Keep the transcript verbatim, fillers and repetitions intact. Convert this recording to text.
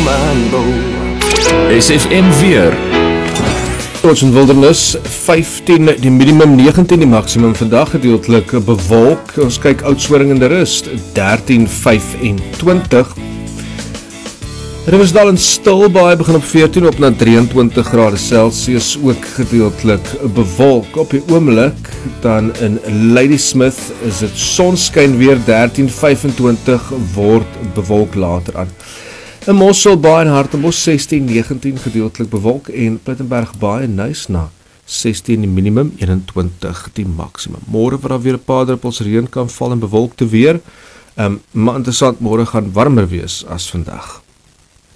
Mango. S F M weer. Ons in Wildernis, vyftien die minimum, negentien die maksimum, vandag gedeeltelik bewolk. Ons kyk Oudtshoorn en Rust, dertien vyfentwintig. Riversdal en Stilbaai begin op veertien op na drieëntwintig grade Celsius, ook gedeeltelik bewolk. Op die oomblik dan in Ladysmith is dit sonskyn weer, dertien vyfentwintig, word bewolk later aan. In Mosselbaai en Hartenbos sestien negentien gedeeltelik bewolk en Plettenberg Baai en Nysna sestien die minimum, eenentwintig die maksimum. Môre wat daar weer 'n paar druppels reën kan val en bewolkte weer, um, maar interessant, môre gaan warmer wees as vandag.